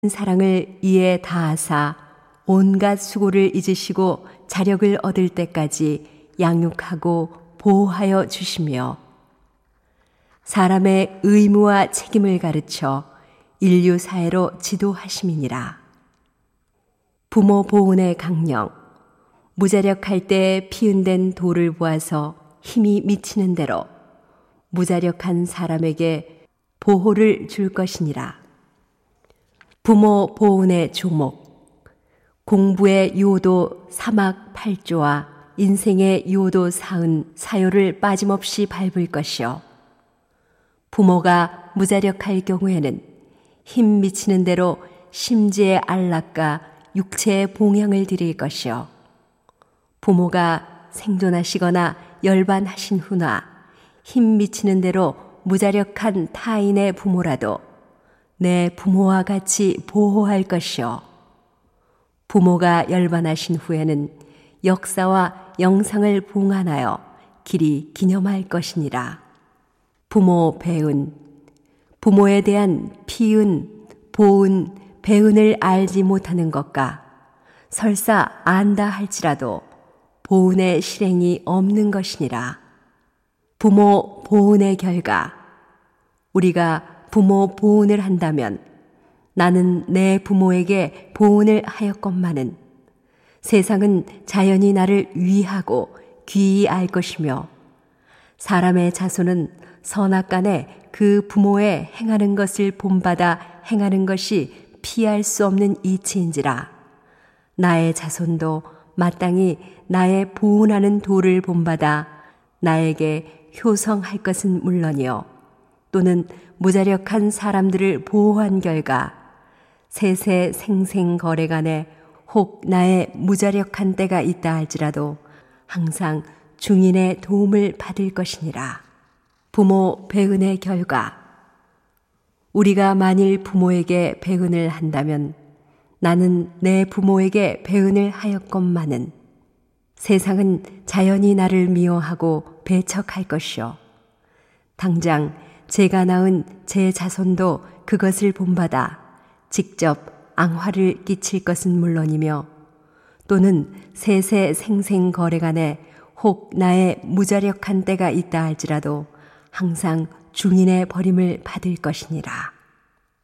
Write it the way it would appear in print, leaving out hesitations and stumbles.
사랑을 이에 다하사 온갖 수고를 잊으시고 자력을 얻을 때까지 양육하고 보호하여 주시며 사람의 의무와 책임을 가르쳐 인류 사회로 지도하심이니라. 부모 보훈의 강령. 무자력할 때 피은된 돌을 보아서 힘이 미치는 대로 무자력한 사람에게 보호를 줄 것이니라. 부모 보훈의 조목. 공부의 요도 사막 8조와 인생의 요도 44요를 빠짐없이 밟을 것이요. 부모가 무자력할 경우에는 힘 미치는 대로 심지의 안락과 육체의 봉양을 드릴 것이요. 부모가 생존하시거나 열반하신 후나 힘 미치는 대로 무자력한 타인의 부모라도 내 부모와 같이 보호할 것이요. 부모가 열반하신 후에는 역사와 영상을 봉안하여 길이 기념할 것이니라. 부모 배은. 부모에 대한 피은, 보은, 배은을 알지 못하는 것과 설사 안다 할지라도 보은의 실행이 없는 것이니라. 부모 보은의 결과. 우리가 부모 보은을 한다면 나는 내 부모에게 보은을 하였건만은 세상은 자연히 나를 위하고 귀히 알 것이며 사람의 자손은 선악간에 그 부모의 행하는 것을 본받아 행하는 것이 피할 수 없는 이치인지라. 나의 자손도 마땅히 나의 보훈하는 도를 본받아 나에게 효성할 것은 물론이요 또는 무자력한 사람들을 보호한 결과 세세 생생 거래간에 혹 나의 무자력한 때가 있다 할지라도 항상 중인의 도움을 받을 것이니라. 부모 배은의 결과. 우리가 만일 부모에게 배은을 한다면 나는 내 부모에게 배은을 하였건만은 세상은 자연히 나를 미워하고 배척할 것이요. 당장 제가 낳은 제 자손도 그것을 본받아 직접 앙화를 끼칠 것은 물론이며 또는 세세 생생 거래간에 혹 나의 무자력한 때가 있다 할지라도 항상 중인의 버림을 받을 것이니라.